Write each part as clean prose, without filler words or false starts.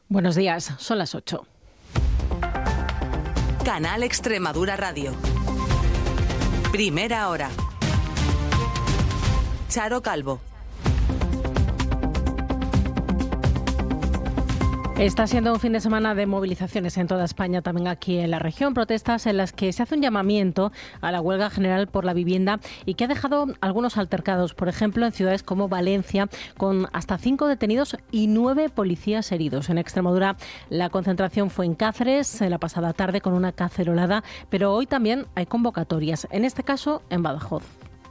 Buenos días, son las 8. Canal Extremadura Radio. Primera hora. Charo Calvo. Está siendo un fin de semana de movilizaciones en toda España, también aquí en la región. Protestas en las que se hace un llamamiento a la huelga general por la vivienda y que ha dejado algunos altercados, por ejemplo, en ciudades como Valencia, con hasta 5 detenidos y 9 policías heridos. En Extremadura, la concentración fue en Cáceres la pasada tarde con una cacerolada, pero hoy también hay convocatorias, en este caso en Badajoz.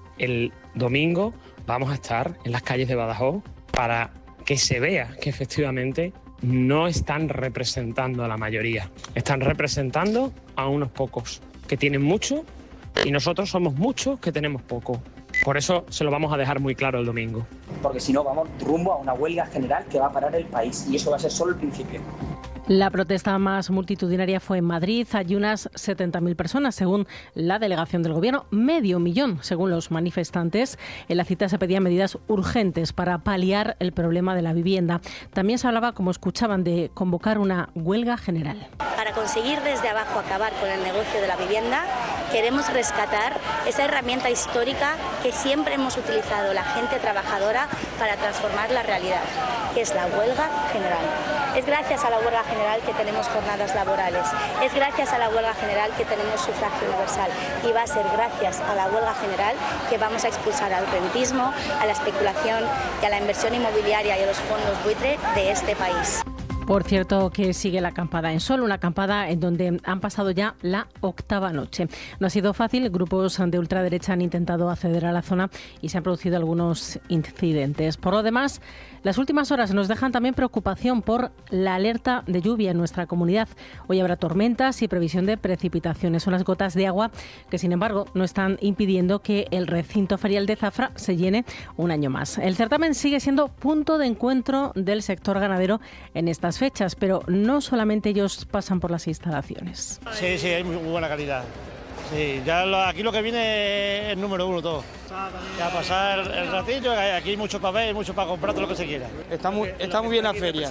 El domingo vamos a estar en las calles de Badajoz para que se vea que efectivamente no están representando a la mayoría, están representando a unos pocos que tienen mucho y nosotros somos muchos que tenemos poco. Por eso se lo vamos a dejar muy claro el domingo. Porque si no vamos rumbo a una huelga general que va a parar el país y eso va a ser solo el principio. La protesta más multitudinaria fue en Madrid. Hay unas 70.000 personas, según la delegación del Gobierno, 500.000, según los manifestantes. En la cita se pedían medidas urgentes para paliar el problema de la vivienda. También se hablaba, como escuchaban, de convocar una huelga general. Para conseguir desde abajo acabar con el negocio de la vivienda, queremos rescatar esa herramienta histórica que siempre hemos utilizado la gente trabajadora para transformar la realidad, que es la huelga general. Es gracias a la huelga general que tenemos jornadas laborales, es gracias a la huelga general que tenemos sufragio universal y va a ser gracias a la huelga general que vamos a expulsar al rentismo, a la especulación y a la inversión inmobiliaria y a los fondos buitre de este país. Por cierto, que sigue la acampada en Sol, una acampada en donde han pasado ya la 8ª noche. No ha sido fácil, grupos de ultraderecha han intentado acceder a la zona y se han producido algunos incidentes. Por lo demás, las últimas horas nos dejan también preocupación por la alerta de lluvia en nuestra comunidad. Hoy habrá tormentas y previsión de precipitaciones. Son las gotas de agua que, sin embargo, no están impidiendo que el recinto ferial de Zafra se llene un año más. El certamen sigue siendo punto de encuentro del sector ganadero en estas fechas, pero no solamente ellos pasan por las instalaciones. Sí, hay muy buena calidad. Sí, ya aquí lo que viene es el número 1 todo. Ya pasar el ratillo, aquí hay mucho para ver, mucho para comprar, todo lo que se quiera. Está muy bien la feria,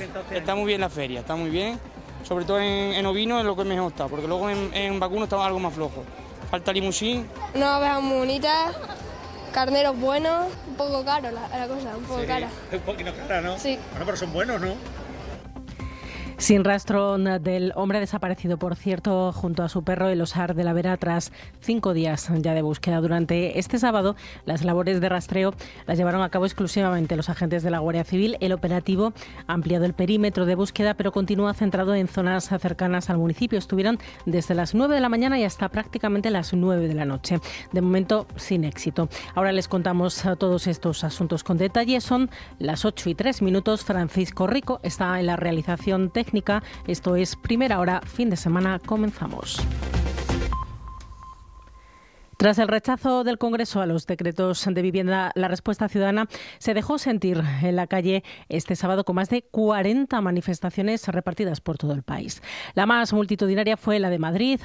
está muy bien. Sobre todo en ovino es lo que mejor está, porque luego en vacuno está algo más flojo. Falta limusín. Una oveja muy bonita, carneros buenos, un poco caro la cosa, un poco cara. Un poquito cara, ¿no? Sí. Bueno, pero son buenos, ¿no? Sin rastro del hombre desaparecido, por cierto, junto a su perro, el Osar de la Vera, tras 5 días ya de búsqueda. Durante este sábado, las labores de rastreo las llevaron a cabo exclusivamente los agentes de la Guardia Civil. El operativo ha ampliado el perímetro de búsqueda, pero continúa centrado en zonas cercanas al municipio. Estuvieron desde las 9 de la mañana y hasta prácticamente las 9 de la noche. De momento, sin éxito. Ahora les contamos todos estos asuntos con detalle. Son las 8:03. Francisco Rico está en la realización técnica. Esto es Primera Hora, fin de semana, comenzamos. Tras el rechazo del Congreso a los decretos de vivienda, la respuesta ciudadana se dejó sentir en la calle este sábado con más de 40 manifestaciones repartidas por todo el país. La más multitudinaria fue la de Madrid.